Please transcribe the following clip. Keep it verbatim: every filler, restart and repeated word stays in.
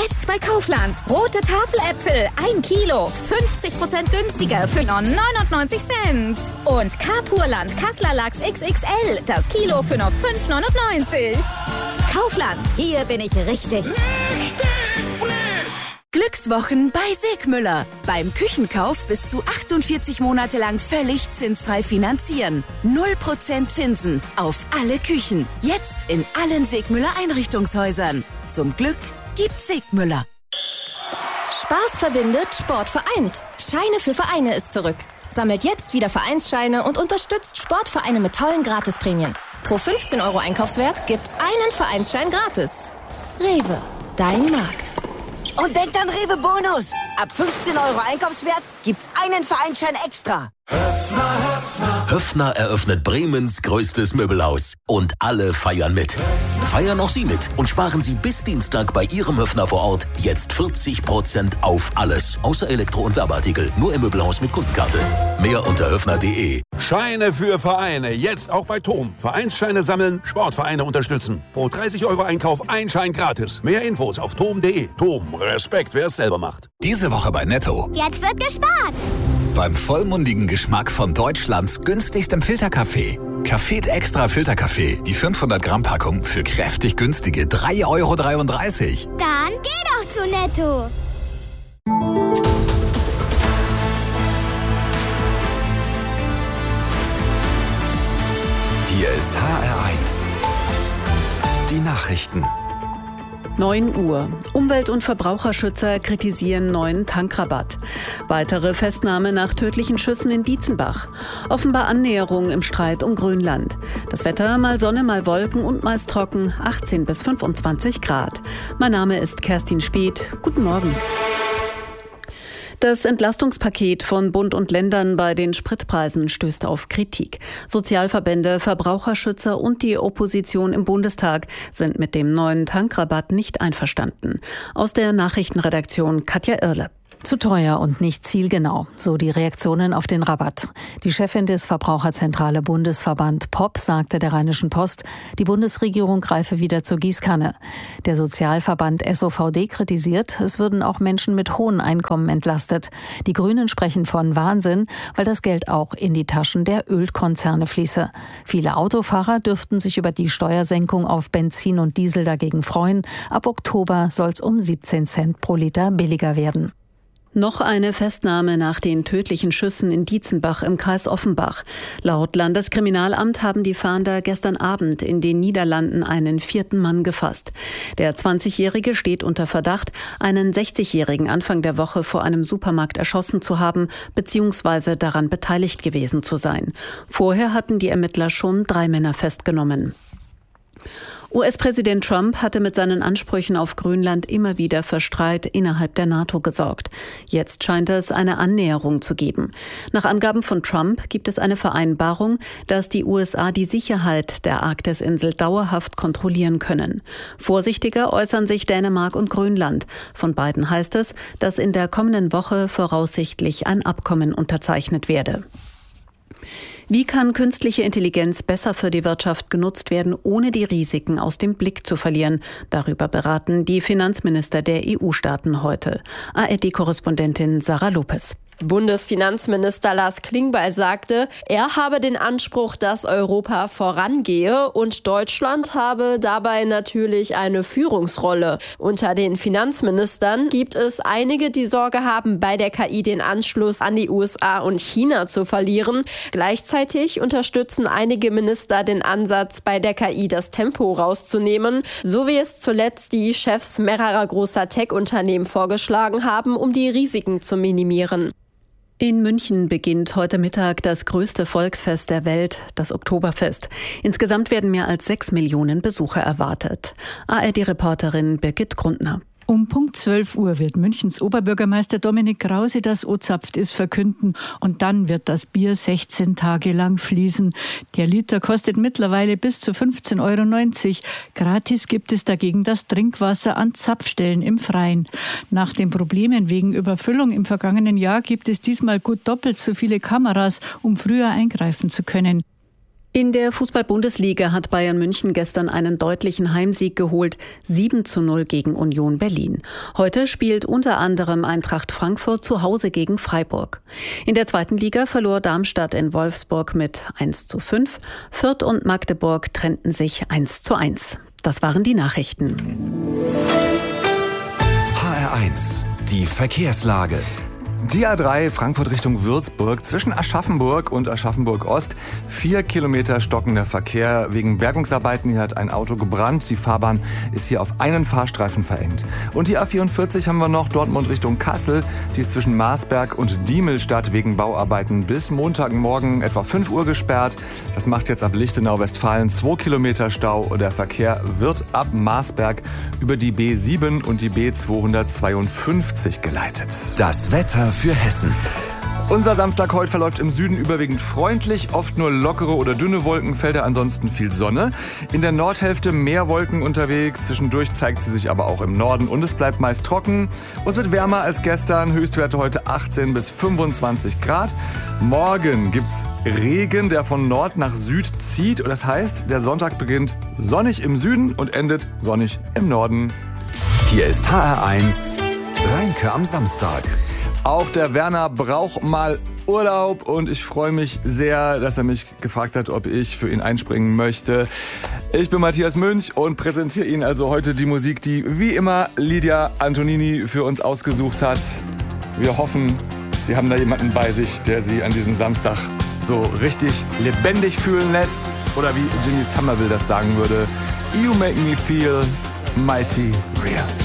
Jetzt bei Kaufland. Rote Tafeläpfel, ein Kilo, fünfzig Prozent günstiger für nur neunundneunzig Cent. Und Kapurland Kasseler Lachs X X L, das Kilo für nur fünf neunundneunzig. Kaufland, hier bin ich richtig. Richtig frisch! Glückswochen bei Segmüller. Beim Küchenkauf bis zu achtundvierzig Monate lang völlig zinsfrei finanzieren. null Prozent Zinsen auf alle Küchen. Jetzt in allen Segmüller Einrichtungshäusern. Zum Glück gibt's Segmüller. Spaß verbindet, Sport vereint. Scheine für Vereine ist zurück. Sammelt jetzt wieder Vereinsscheine und unterstützt Sportvereine mit tollen Gratisprämien. Pro fünfzehn Euro Einkaufswert gibt's einen Vereinsschein gratis. Rewe, dein Markt. Und denkt an Rewe Bonus. Ab fünfzehn Euro Einkaufswert gibt's einen Vereinsschein extra. Höffner, Höffner. Höffner eröffnet Bremens größtes Möbelhaus. Und alle feiern mit. Feiern auch Sie mit und sparen Sie bis Dienstag bei Ihrem Höffner vor Ort jetzt vierzig Prozent auf alles. Außer Elektro- und Werbeartikel. Nur im Möbelhaus mit Kundenkarte. Mehr unter höffner punkt de. Scheine für Vereine. Jetzt auch bei Tom. Vereinsscheine sammeln, Sportvereine unterstützen. Pro dreißig Euro Einkauf ein Schein gratis. Mehr Infos auf tom punkt de. Tom, Respekt, wer es selber macht. Diese Woche bei Netto. Jetzt wird gespart. Beim vollmundigen Geschmack von Deutschlands günstigstem Filterkaffee. Café Extra Filterkaffee. Die fünfhundert Gramm Packung für kräftig günstige drei Euro dreiunddreißig. Dann geh doch zu Netto. Hier ist H R eins. Die Nachrichten. neun Uhr. Umwelt- und Verbraucherschützer kritisieren neuen Tankrabatt. Weitere Festnahme nach tödlichen Schüssen in Dietzenbach. Offenbar Annäherung im Streit um Grönland. Das Wetter, mal Sonne, mal Wolken und meist trocken, achtzehn bis fünfundzwanzig Grad. Mein Name ist Kerstin Speth. Guten Morgen. Das Entlastungspaket von Bund und Ländern bei den Spritpreisen stößt auf Kritik. Sozialverbände, Verbraucherschützer und die Opposition im Bundestag sind mit dem neuen Tankrabatt nicht einverstanden. Aus der Nachrichtenredaktion Katja Irle. Zu teuer und nicht zielgenau, so die Reaktionen auf den Rabatt. Die Chefin des Verbraucherzentrale Bundesverband P O P sagte der Rheinischen Post, die Bundesregierung greife wieder zur Gießkanne. Der Sozialverband S O V D kritisiert, es würden auch Menschen mit hohen Einkommen entlastet. Die Grünen sprechen von Wahnsinn, weil das Geld auch in die Taschen der Ölkonzerne fließe. Viele Autofahrer dürften sich über die Steuersenkung auf Benzin und Diesel dagegen freuen. Ab Oktober soll es um siebzehn Cent pro Liter billiger werden. Noch eine Festnahme nach den tödlichen Schüssen in Dietzenbach im Kreis Offenbach. Laut Landeskriminalamt haben die Fahnder gestern Abend in den Niederlanden einen vierten Mann gefasst. Der zwanzigjährige steht unter Verdacht, einen sechzigjährigen Anfang der Woche vor einem Supermarkt erschossen zu haben bzw. daran beteiligt gewesen zu sein. Vorher hatten die Ermittler schon drei Männer festgenommen. U S-Präsident Trump hatte mit seinen Ansprüchen auf Grönland immer wieder für Streit innerhalb der NATO gesorgt. Jetzt scheint es eine Annäherung zu geben. Nach Angaben von Trump gibt es eine Vereinbarung, dass die U S A die Sicherheit der Arktisinsel dauerhaft kontrollieren können. Vorsichtiger äußern sich Dänemark und Grönland. Von beiden heißt es, dass in der kommenden Woche voraussichtlich ein Abkommen unterzeichnet werde. Wie kann künstliche Intelligenz besser für die Wirtschaft genutzt werden, ohne die Risiken aus dem Blick zu verlieren? Darüber beraten die Finanzminister der E U-Staaten heute. A R D-Korrespondentin Sarah Lopez. Bundesfinanzminister Lars Klingbeil sagte, er habe den Anspruch, dass Europa vorangehe und Deutschland habe dabei natürlich eine Führungsrolle. Unter den Finanzministern gibt es einige, die Sorge haben, bei der K I den Anschluss an die U S A und China zu verlieren. Gleichzeitig unterstützen einige Minister den Ansatz, bei der K I das Tempo rauszunehmen, so wie es zuletzt die Chefs mehrerer großer Tech-Unternehmen vorgeschlagen haben, um die Risiken zu minimieren. In München beginnt heute Mittag das größte Volksfest der Welt, das Oktoberfest. Insgesamt werden mehr als sechs Millionen Besucher erwartet. A R D-Reporterin Birgit Grundner. Um Punkt zwölf Uhr wird Münchens Oberbürgermeister Dominik Krause das O-Zapft ist verkünden und dann wird das Bier sechzehn Tage lang fließen. Der Liter kostet mittlerweile bis zu fünfzehn Euro neunzig. Gratis gibt es dagegen das Trinkwasser an Zapfstellen im Freien. Nach den Problemen wegen Überfüllung im vergangenen Jahr gibt es diesmal gut doppelt so viele Kameras, um früher eingreifen zu können. In der Fußball-Bundesliga hat Bayern München gestern einen deutlichen Heimsieg geholt, sieben zu null gegen Union Berlin. Heute spielt unter anderem Eintracht Frankfurt zu Hause gegen Freiburg. In der zweiten Liga verlor Darmstadt in Wolfsburg mit eins zu fünf. Fürth und Magdeburg trennten sich eins zu eins. Das waren die Nachrichten. H R eins, die Verkehrslage. Die A drei Frankfurt Richtung Würzburg zwischen Aschaffenburg und Aschaffenburg-Ost. Vier Kilometer stockender Verkehr wegen Bergungsarbeiten. Hier hat ein Auto gebrannt. Die Fahrbahn ist hier auf einen Fahrstreifen verengt. Und die A vierundvierzig haben wir noch Dortmund Richtung Kassel. Die ist zwischen Marsberg und Diemelstadt wegen Bauarbeiten bis Montagmorgen etwa fünf Uhr gesperrt. Das macht jetzt ab Lichtenau-Westfalen zwei Kilometer Stau. Der Verkehr wird ab Marsberg über die B sieben und die B zweihundertzweiundfünfzig geleitet. Das Wetter für Hessen. Unser Samstag heute verläuft im Süden überwiegend freundlich, oft nur lockere oder dünne Wolkenfelder, ansonsten viel Sonne. In der Nordhälfte mehr Wolken unterwegs, zwischendurch zeigt sie sich aber auch im Norden und es bleibt meist trocken. Und es wird wärmer als gestern, Höchstwerte heute achtzehn bis fünfundzwanzig Grad. Morgen gibt's Regen, der von Nord nach Süd zieht und das heißt, der Sonntag beginnt sonnig im Süden und endet sonnig im Norden. Hier ist H R eins, Rheinke am Samstag. Auch der Werner braucht mal Urlaub und ich freue mich sehr, dass er mich gefragt hat, ob ich für ihn einspringen möchte. Ich bin Matthias Münch und präsentiere Ihnen also heute die Musik, die wie immer Lydia Antonini für uns ausgesucht hat. Wir hoffen, Sie haben da jemanden bei sich, der Sie an diesem Samstag so richtig lebendig fühlen lässt. Oder wie Jimmy Somerville das sagen würde, You make me feel mighty real.